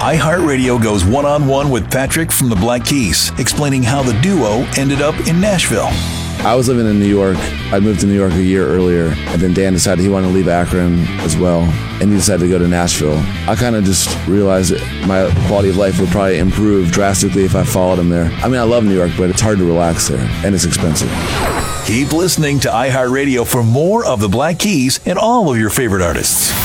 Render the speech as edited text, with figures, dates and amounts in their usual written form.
iHeartRadio goes one-on-one with Patrick from the Black Keys, explaining how the duo ended up in Nashville. I was living in New York. I moved to New York a year earlier, and then Dan decided he wanted to leave Akron as well, and he decided to go to Nashville. I kind of just realized that my quality of life would probably improve drastically if I followed him there. I mean, I love New York, but it's hard to relax there, and it's expensive. Keep listening to iHeartRadio for more of the Black Keys and all of your favorite artists.